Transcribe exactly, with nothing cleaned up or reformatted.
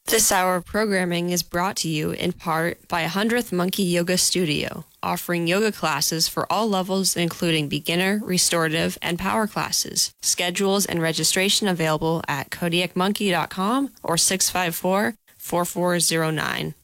This hour of programming is brought to you in part by one hundredth Monkey Yoga Studio, offering yoga classes for all levels including beginner, restorative, and power classes. Schedules and registration available at kodiak monkey dot com or six five four, four four zero nine.